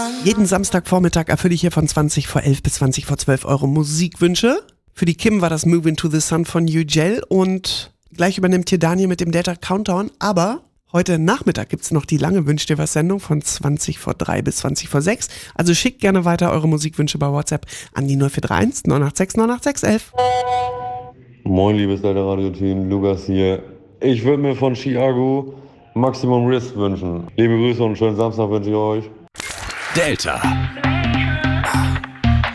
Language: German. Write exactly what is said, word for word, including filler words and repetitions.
Jeden Samstagvormittag erfülle ich hier von zwanzig vor elf bis zwanzig vor zwölf eure Musikwünsche. Für die Kim war das Move Into the Sun von Ugel und gleich übernimmt hier Daniel mit dem Data Countdown, aber heute Nachmittag gibt es noch die lange Wünsch dir was Sendung von zwanzig vor drei bis zwanzig vor sechs. Also schickt gerne weiter eure Musikwünsche bei WhatsApp an die null vier drei eins neun acht sechs neun acht sechs elf. Moin liebes Delta Radio Team, Lukas hier. Ich würde mir von Chiago Maximum Risk wünschen. Liebe Grüße und einen schönen Samstag wünsche ich euch. Delta.